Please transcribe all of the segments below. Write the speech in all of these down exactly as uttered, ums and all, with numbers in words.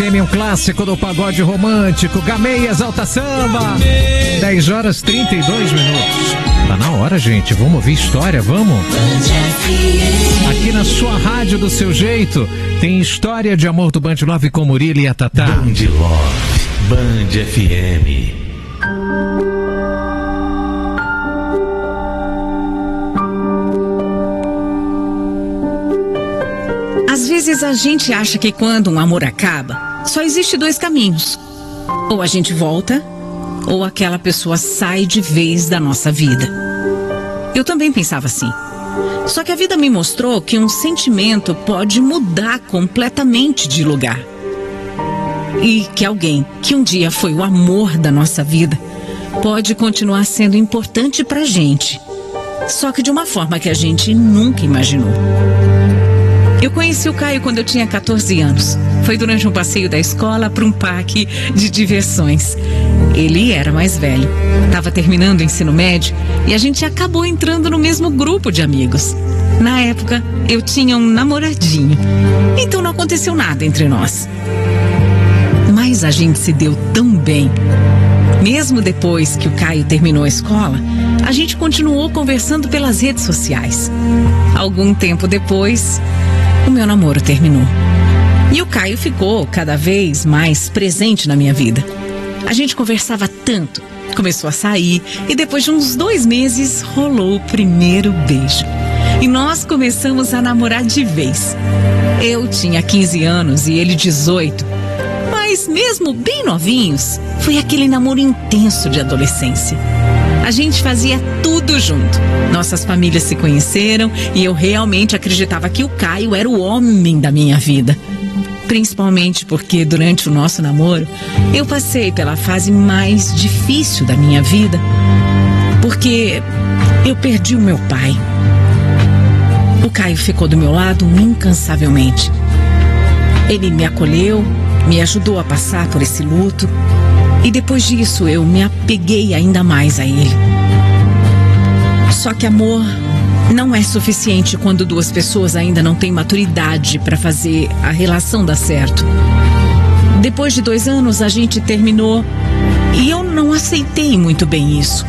M, um clássico do pagode romântico, Gamei Exalta Samba. dez horas e trinta e dois minutos. Tá na hora, gente. Vamos ouvir história, vamos? Aqui na sua rádio do seu jeito, tem história de amor do Band Love com Murilo e a Tatá. Band Love, Band F M. Às vezes a gente acha que quando um amor acaba, só existe dois caminhos. Ou a gente volta, ou aquela pessoa sai de vez da nossa vida. Eu também pensava assim. Só que a vida me mostrou que um sentimento pode mudar completamente de lugar. E que alguém que um dia foi o amor da nossa vida pode continuar sendo importante pra gente. Só que de uma forma que a gente nunca imaginou. Eu conheci o Caio quando eu tinha quatorze anos. Foi durante um passeio da escola para um parque de diversões. Ele era mais velho, estava terminando o ensino médio e a gente acabou entrando no mesmo grupo de amigos. Na época, eu tinha um namoradinho, então não aconteceu nada entre nós. Mas a gente se deu tão bem. Mesmo depois que o Caio terminou a escola, a gente continuou conversando pelas redes sociais. Algum tempo depois, o meu namoro terminou. E o Caio ficou cada vez mais presente na minha vida. A gente conversava tanto, começou a sair e depois de uns dois meses rolou o primeiro beijo. E nós começamos a namorar de vez. Eu tinha quinze anos e ele dezoito. Mas mesmo bem novinhos, foi aquele namoro intenso de adolescência. A gente fazia tudo junto. Nossas famílias se conheceram e eu realmente acreditava que o Caio era o homem da minha vida. Principalmente porque durante o nosso namoro, eu passei pela fase mais difícil da minha vida. Porque eu perdi o meu pai. O Caio ficou do meu lado incansavelmente. Ele me acolheu, me ajudou a passar por esse luto. E depois disso eu me apeguei ainda mais a ele. Só que amor não é suficiente quando duas pessoas ainda não têm maturidade para fazer a relação dar certo. Depois de dois anos a gente terminou e eu não aceitei muito bem isso.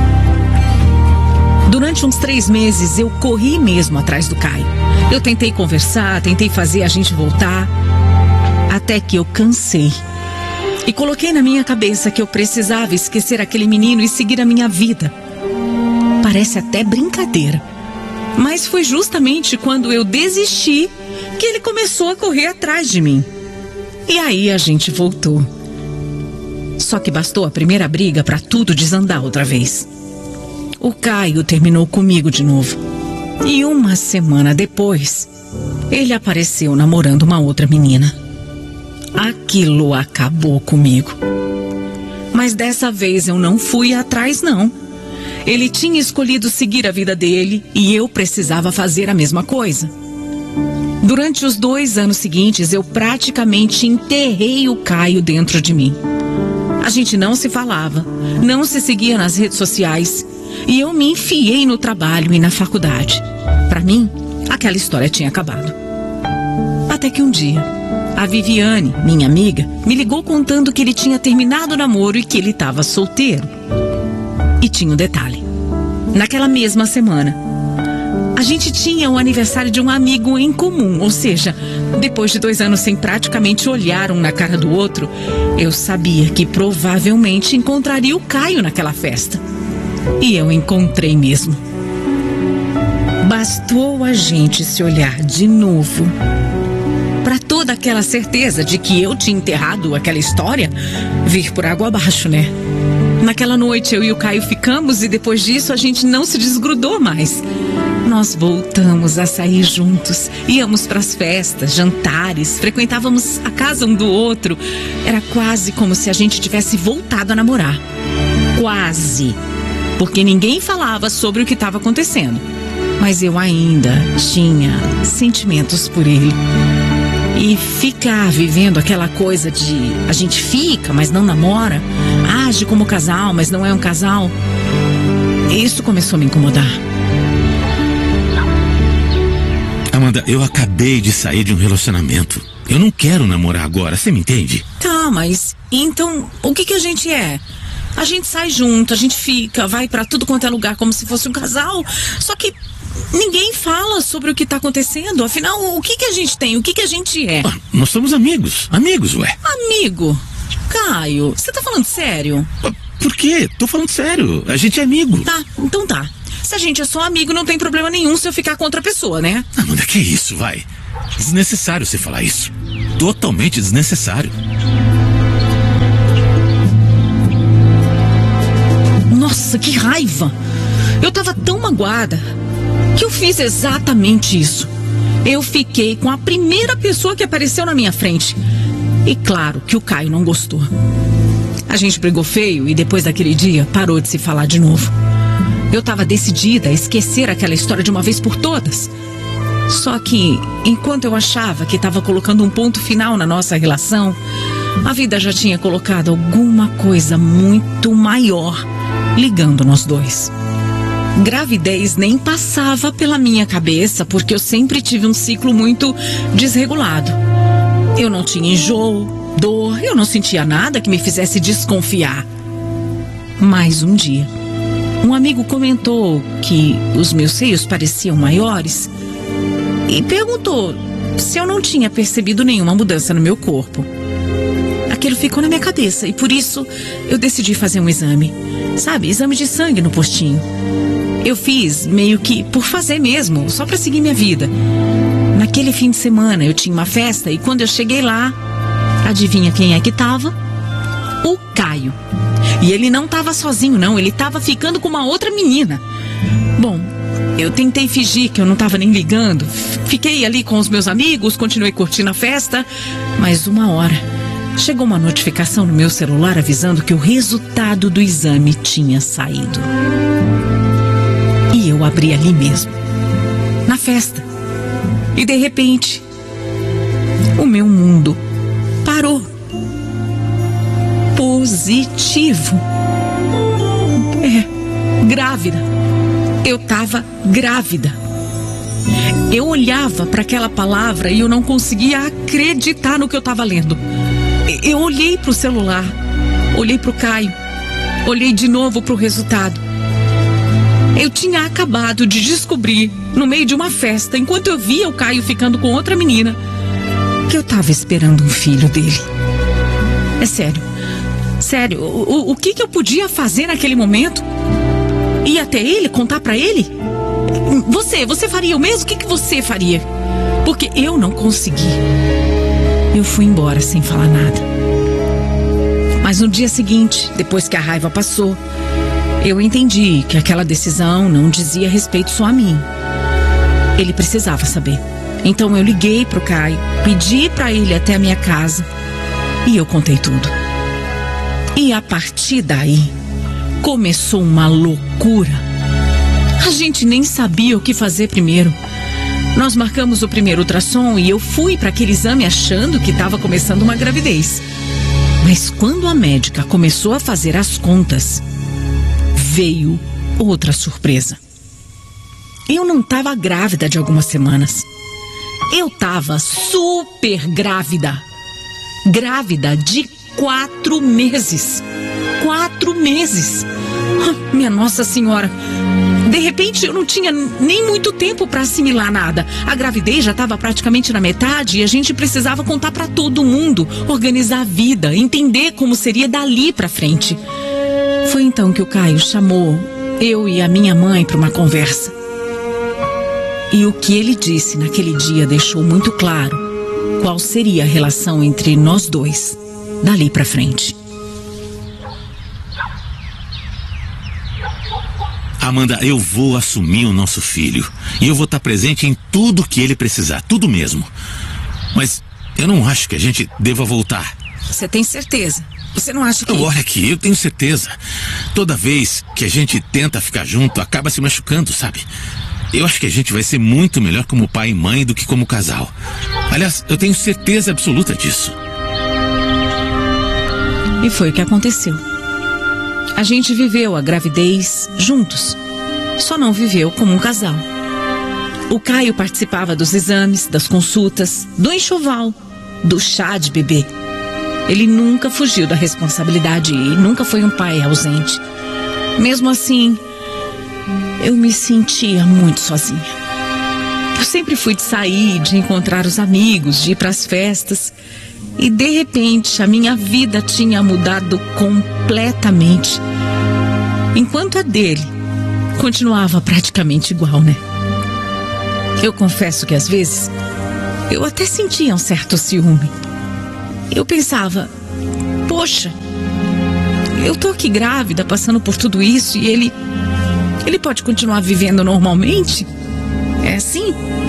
Durante uns três meses eu corri mesmo atrás do Caio. Eu tentei conversar, tentei fazer a gente voltar, até que eu cansei. E coloquei na minha cabeça que eu precisava esquecer aquele menino e seguir a minha vida. Parece até brincadeira. Mas foi justamente quando eu desisti que ele começou a correr atrás de mim. E aí a gente voltou. Só que bastou a primeira briga para tudo desandar outra vez. O Caio terminou comigo de novo. E uma semana depois, ele apareceu namorando uma outra menina. Aquilo acabou comigo. Mas dessa vez eu não fui atrás, não. Ele tinha escolhido seguir a vida dele e eu precisava fazer a mesma coisa. Durante os dois anos seguintes, eu praticamente enterrei o Caio dentro de mim. A gente não se falava, não se seguia nas redes sociais e eu me enfiei no trabalho e na faculdade. Para mim, aquela história tinha acabado. Até que um dia, a Viviane, minha amiga, me ligou contando que ele tinha terminado o namoro e que ele estava solteiro. E tinha um detalhe. Naquela mesma semana, a gente tinha o aniversário de um amigo em comum. Ou seja, depois de dois anos sem praticamente olhar um na cara do outro, eu sabia que provavelmente encontraria o Caio naquela festa. E eu encontrei mesmo. Bastou a gente se olhar de novo para toda aquela certeza de que eu tinha enterrado aquela história vir por água abaixo, né? Naquela noite eu e o Caio ficamos e depois disso a gente não se desgrudou mais. Nós voltamos a sair juntos, íamos para as festas, jantares, frequentávamos a casa um do outro. Era quase como se a gente tivesse voltado a namorar. Quase. Porque ninguém falava sobre o que estava acontecendo. Mas eu ainda tinha sentimentos por ele. E ficar vivendo aquela coisa de a gente fica, mas não namora, age como casal, mas não é um casal, isso começou a me incomodar. Amanda, eu acabei de sair de um relacionamento. eu não quero namorar agora, você me entende? Tá, mas então o que que a gente é? A gente sai junto, a gente fica, vai pra tudo quanto é lugar como se fosse um casal. Só que ninguém fala sobre o que tá acontecendo. Afinal, o que que a gente tem? O que que a gente é? Ah, nós somos amigos, amigos, ué. Amigo? Caio, você tá falando sério? Ah, por quê? Tô falando sério, a gente é amigo. Tá, então tá. Se a gente é só amigo, não tem problema nenhum se eu ficar com outra pessoa, né? Amanda, que isso, vai? Desnecessário você falar isso. Totalmente desnecessário. Nossa, que raiva! Eu tava tão magoada que eu fiz exatamente isso. Eu fiquei com a primeira pessoa que apareceu na minha frente. E claro que o Caio não gostou. A gente brigou feio e depois daquele dia parou de se falar de novo. Eu tava decidida a esquecer aquela história de uma vez por todas. Só que, enquanto eu achava que estava colocando um ponto final na nossa relação, a vida já tinha colocado alguma coisa muito maior ligando nós dois. Gravidez nem passava pela minha cabeça, porque eu sempre tive um ciclo muito desregulado. Eu não tinha enjoo, dor, eu não sentia nada que me fizesse desconfiar. Mas um dia, um amigo comentou que os meus seios pareciam maiores e perguntou se eu não tinha percebido nenhuma mudança no meu corpo. Aquilo ficou na minha cabeça e por isso eu decidi fazer um exame. Sabe, exame de sangue no postinho. Eu fiz meio que por fazer mesmo, só pra seguir minha vida. Naquele fim de semana eu tinha uma festa e quando eu cheguei lá, adivinha quem é que tava? O Caio. E ele não tava sozinho não, ele tava ficando com uma outra menina. Bom, eu tentei fingir que eu não tava nem ligando. Fiquei ali com os meus amigos, continuei curtindo a festa. Mas uma hora, chegou uma notificação no meu celular avisando que o resultado do exame tinha saído. E eu abri ali mesmo, na festa. E de repente, o meu mundo parou. Positivo. É, grávida. Eu tava grávida. Eu olhava para aquela palavra e eu não conseguia acreditar no que eu tava lendo. Eu olhei pro celular, olhei pro Caio, olhei de novo pro resultado. Eu tinha acabado de descobrir, no meio de uma festa, enquanto eu via o Caio ficando com outra menina, que eu tava esperando um filho dele. É sério, sério, o, o que que eu podia fazer naquele momento? Ir até ele, contar pra ele? Você, você faria o mesmo? O que que você faria? Porque eu não consegui. Eu fui embora sem falar nada. Mas no dia seguinte, depois que a raiva passou, eu entendi que aquela decisão não dizia respeito só a mim. Ele precisava saber. Então eu liguei pro Caio, pedi pra ele ir até a minha casa e eu contei tudo. E a partir daí, começou uma loucura. A gente nem sabia o que fazer primeiro. Nós marcamos o primeiro ultrassom e eu fui para aquele exame achando que estava começando uma gravidez. Mas quando a médica começou a fazer as contas, veio outra surpresa. Eu não estava grávida de algumas semanas. Eu estava super grávida. Grávida de quatro meses. Quatro meses. Oh, minha Nossa Senhora. De repente eu não tinha nem muito tempo para assimilar nada. A gravidez já estava praticamente na metade e a gente precisava contar para todo mundo, organizar a vida, entender como seria dali para frente. Foi então que o Caio chamou eu e a minha mãe para uma conversa. E o que ele disse naquele dia deixou muito claro qual seria a relação entre nós dois dali para frente. Amanda, eu vou assumir o nosso filho. E eu vou estar presente em tudo que ele precisar, tudo mesmo. Mas eu não acho que a gente deva voltar. Você tem certeza? Você não acha que... Então, olha aqui, eu tenho certeza. Toda vez que a gente tenta ficar junto, acaba se machucando, sabe? Eu acho que a gente vai ser muito melhor como pai e mãe do que como casal. Aliás, eu tenho certeza absoluta disso. E foi o que aconteceu. A gente viveu a gravidez juntos, só não viveu como um casal. O Caio participava dos exames, das consultas, do enxoval. do chá de bebê. Ele nunca fugiu da responsabilidade e nunca foi um pai ausente. Mesmo assim, eu me sentia muito sozinha. Eu sempre fui de sair, de encontrar os amigos, de ir para as festas. E de repente a minha vida tinha mudado completamente. Enquanto a dele continuava praticamente igual, né? Eu confesso que às vezes eu até sentia um certo ciúme. Eu pensava, poxa, eu tô aqui grávida, passando por tudo isso e ele, ele pode continuar vivendo normalmente? É assim?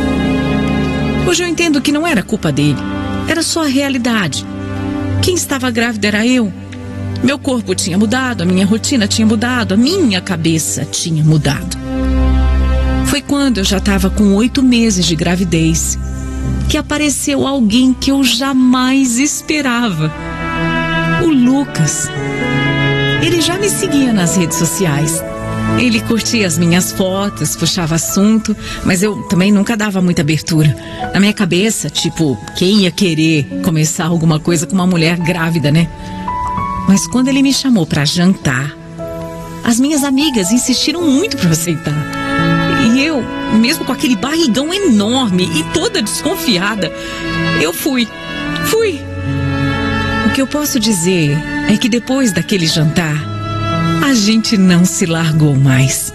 Hoje eu entendo que não era culpa dele, era só a realidade. Quem estava grávida era eu. Meu corpo tinha mudado, a minha rotina tinha mudado, a minha cabeça tinha mudado. Foi quando eu já estava com oito meses de gravidez que apareceu alguém que eu jamais esperava. O Lucas. Ele já me seguia nas redes sociais. Ele curtia as minhas fotos, puxava assunto, mas eu também nunca dava muita abertura. Na minha cabeça, tipo, quem ia querer começar alguma coisa com uma mulher grávida, né? Mas quando ele me chamou para jantar, as minhas amigas insistiram muito para eu aceitar. E eu, mesmo com aquele barrigão enorme e toda desconfiada, eu fui. Fui. O que eu posso dizer é que depois daquele jantar, a gente não se largou mais.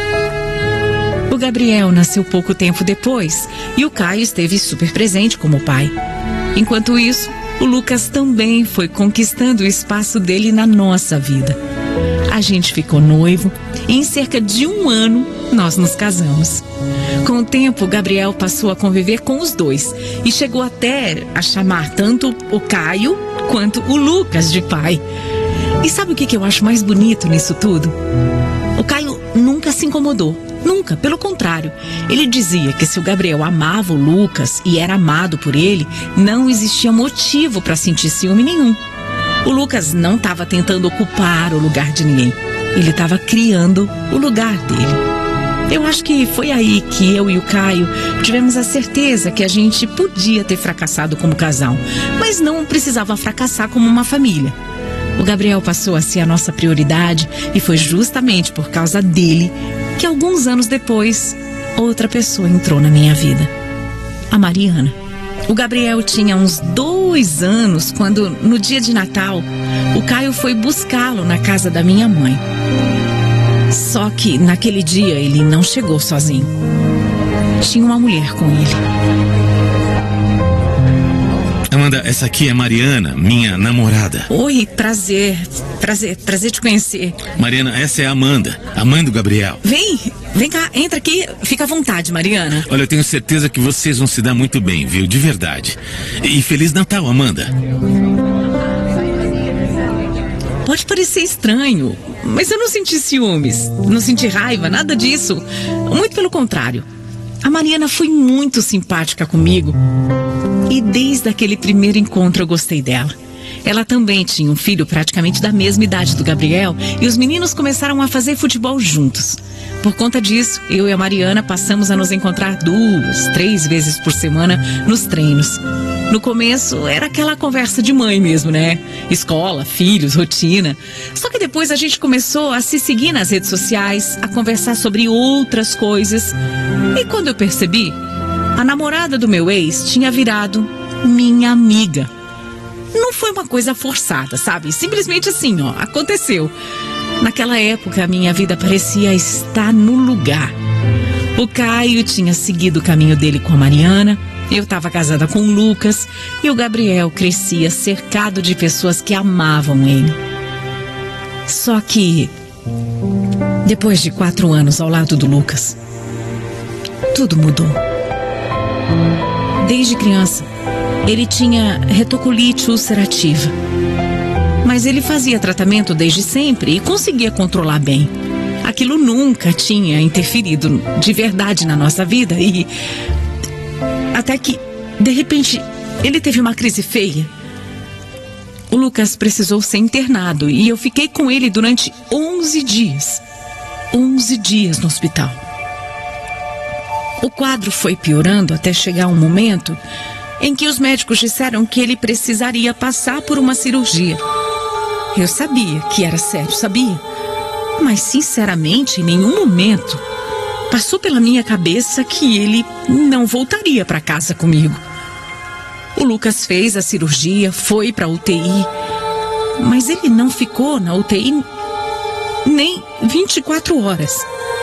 O Gabriel nasceu pouco tempo depois e o Caio esteve super presente como pai. Enquanto isso, o Lucas também foi conquistando o espaço dele na nossa vida. A gente ficou noivo e em cerca de um ano nós nos casamos. Com o tempo, o Gabriel passou a conviver com os dois e chegou até a chamar tanto o Caio quanto o Lucas de pai. E sabe o que eu acho mais bonito nisso tudo? O Caio nunca se incomodou. Nunca, pelo contrário. Ele dizia que se o Gabriel amava o Lucas e era amado por ele, não existia motivo para sentir ciúme nenhum. O Lucas não estava tentando ocupar o lugar de ninguém. Ele estava criando o lugar dele. Eu acho que foi aí que eu e o Caio tivemos a certeza que a gente podia ter fracassado como casal, mas não precisava fracassar como uma família. O Gabriel passou a ser a nossa prioridade e foi justamente por causa dele que alguns anos depois, outra pessoa entrou na minha vida. A Mariana. O Gabriel tinha uns dois anos quando, no dia de Natal, o Caio foi buscá-lo na casa da minha mãe. Só que naquele dia ele não chegou sozinho. Tinha uma mulher com ele. Amanda, essa aqui é Mariana, minha namorada. Oi, prazer. Prazer, prazer te conhecer. Mariana, essa é a Amanda, a mãe do Gabriel. Vem, vem cá, entra aqui, fica à vontade, Mariana. Olha, eu tenho certeza que vocês vão se dar muito bem, viu? De verdade. E Feliz Natal, Amanda. Pode parecer estranho, mas eu não senti ciúmes, não senti raiva, nada disso. Muito pelo contrário. A Mariana foi muito simpática comigo. E desde aquele primeiro encontro eu gostei dela. Ela também tinha um filho praticamente da mesma idade do Gabriel e os meninos começaram a fazer futebol juntos. Por conta disso, eu e a Mariana passamos a nos encontrar duas, três vezes por semana nos treinos. No começo era aquela conversa de mãe mesmo, né? Escola, filhos, rotina. Só que depois a gente começou a se seguir nas redes sociais, a conversar sobre outras coisas. E quando eu percebi, a namorada do meu ex tinha virado minha amiga. Não foi uma coisa forçada, sabe? Simplesmente assim, ó, aconteceu. Naquela época, a minha vida parecia estar no lugar. O Caio tinha seguido o caminho dele com a Mariana, eu estava casada com o Lucas e o Gabriel crescia cercado de pessoas que amavam ele. Só que, depois de quatro anos ao lado do Lucas, tudo mudou. Desde criança, ele tinha retocolite ulcerativa. Mas ele fazia tratamento desde sempre e conseguia controlar bem. Aquilo nunca tinha interferido de verdade na nossa vida e... Até que, de repente, ele teve uma crise feia. O Lucas precisou ser internado e eu fiquei com ele durante onze dias. onze dias no hospital. O quadro foi piorando até chegar um momento em que os médicos disseram que ele precisaria passar por uma cirurgia. Eu sabia que era sério, sabia? Mas, sinceramente, em nenhum momento passou pela minha cabeça que ele não voltaria para casa comigo. O Lucas fez a cirurgia, foi para a U T I, mas ele não ficou na U T I nem vinte e quatro horas.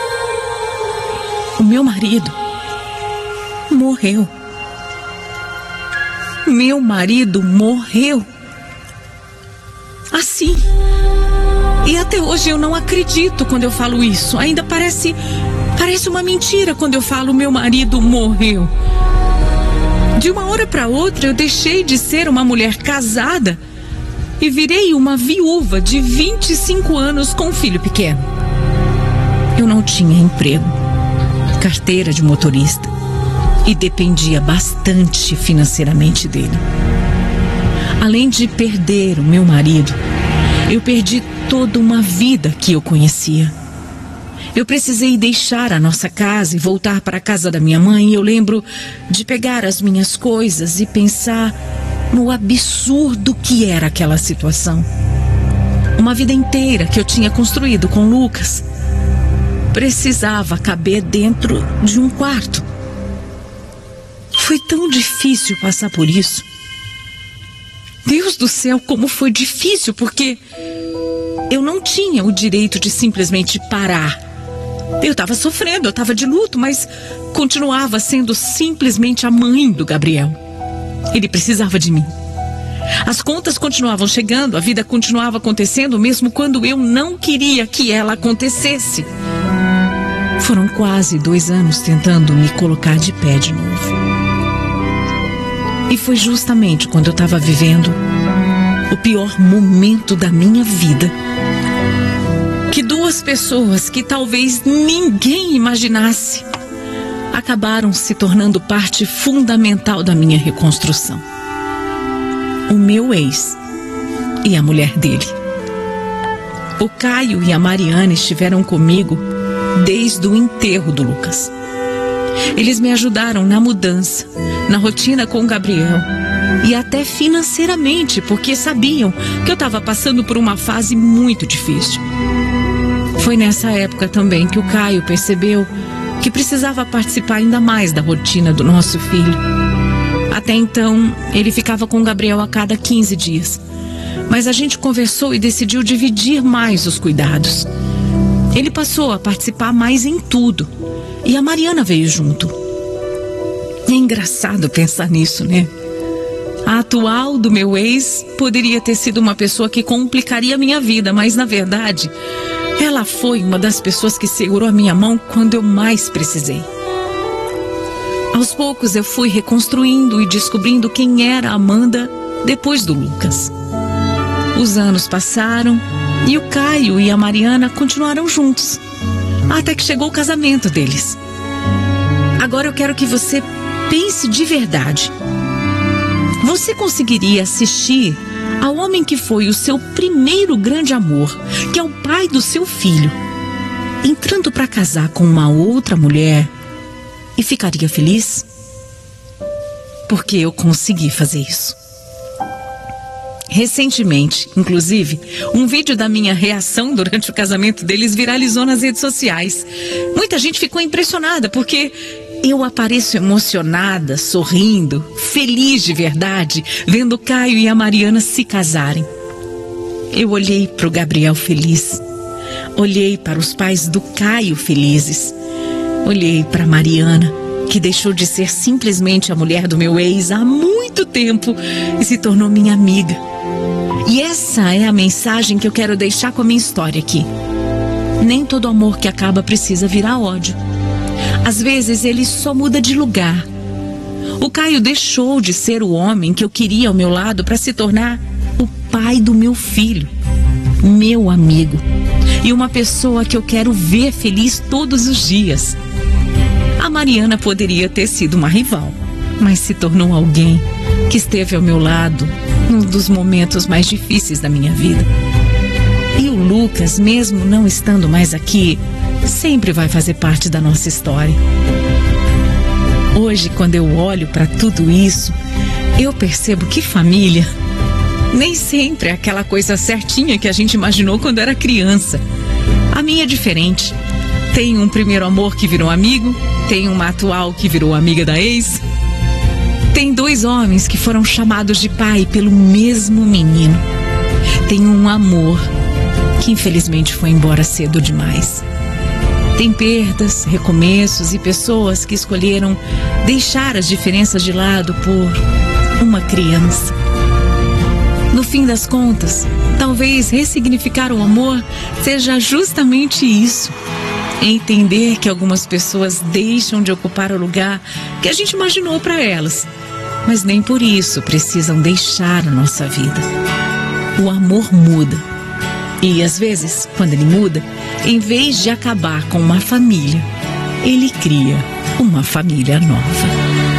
O meu marido morreu. Meu marido morreu. Assim. E até hoje eu não acredito quando eu falo isso. Ainda parece, parece uma mentira quando eu falo meu marido morreu. De uma hora para outra eu deixei de ser uma mulher casada e virei uma viúva de vinte e cinco anos com um filho pequeno. Eu não tinha emprego, carteira de motorista e dependia bastante financeiramente dele. Além de perder o meu marido, eu perdi toda uma vida que eu conhecia. Eu precisei deixar a nossa casa e voltar para a casa da minha mãe. E eu lembro de pegar as minhas coisas e pensar no absurdo que era aquela situação. Uma vida inteira que eu tinha construído com Lucas precisava caber dentro de um quarto. Foi tão difícil passar por isso. Deus do céu, como foi difícil, porque eu não tinha o direito de simplesmente parar. Eu estava sofrendo, eu estava de luto, mas continuava sendo simplesmente a mãe do Gabriel. Ele precisava de mim. As contas continuavam chegando, a vida continuava acontecendo, mesmo quando eu não queria que ela acontecesse. Foram quase dois anos tentando me colocar de pé de novo. E foi justamente quando eu estava vivendo o pior momento da minha vida que duas pessoas que talvez ninguém imaginasse acabaram se tornando parte fundamental da minha reconstrução. O meu ex e a mulher dele. O Caio e a Mariana estiveram comigo desde o enterro do Lucas. Eles me ajudaram na mudança, na rotina com o Gabriel e até financeiramente, porque sabiam que eu estava passando por uma fase muito difícil. Foi nessa época também que o Caio percebeu que precisava participar ainda mais da rotina do nosso filho. Até então, ele ficava com o Gabriel a cada quinze dias. Mas a gente conversou e decidiu dividir mais os cuidados. Ele passou a participar mais em tudo. E a Mariana veio junto. É engraçado pensar nisso, né? A atual do meu ex poderia ter sido uma pessoa que complicaria a minha vida, mas na verdade, ela foi uma das pessoas que segurou a minha mão quando eu mais precisei. Aos poucos eu fui reconstruindo e descobrindo quem era a Amanda depois do Lucas. Os anos passaram e o Caio e a Mariana continuaram juntos, até que chegou o casamento deles. Agora eu quero que você pense de verdade. Você conseguiria assistir ao homem que foi o seu primeiro grande amor, que é o pai do seu filho, entrando para casar com uma outra mulher e ficaria feliz? Porque eu consegui fazer isso. Recentemente, inclusive, um vídeo da minha reação durante o casamento deles viralizou nas redes sociais. Muita gente ficou impressionada porque eu apareço emocionada, sorrindo, feliz de verdade, vendo o Caio e a Mariana se casarem. Eu olhei para o Gabriel feliz, olhei para os pais do Caio felizes, olhei para a Mariana, que deixou de ser simplesmente a mulher do meu ex há muito tempo e se tornou minha amiga. E essa é a mensagem que eu quero deixar com a minha história aqui. Nem todo amor que acaba precisa virar ódio. Às vezes ele só muda de lugar. O Caio deixou de ser o homem que eu queria ao meu lado para se tornar o pai do meu filho, meu amigo e uma pessoa que eu quero ver feliz todos os dias. A Mariana poderia ter sido uma rival, mas se tornou alguém que esteve ao meu lado num dos momentos mais difíceis da minha vida. E o Lucas, mesmo não estando mais aqui, sempre vai fazer parte da nossa história. Hoje, quando eu olho para tudo isso, eu percebo que família nem sempre é aquela coisa certinha que a gente imaginou quando era criança. A minha é diferente. Tem um primeiro amor que virou amigo, tem uma atual que virou amiga da ex. Tem dois homens que foram chamados de pai pelo mesmo menino. Tem um amor que infelizmente foi embora cedo demais. Tem perdas, recomeços e pessoas que escolheram deixar as diferenças de lado por uma criança. No fim das contas, talvez ressignificar o amor seja justamente isso. Entender que algumas pessoas deixam de ocupar o lugar que a gente imaginou para elas, mas nem por isso precisam deixar a nossa vida. O amor muda. E às vezes, quando ele muda, em vez de acabar com uma família, ele cria uma família nova.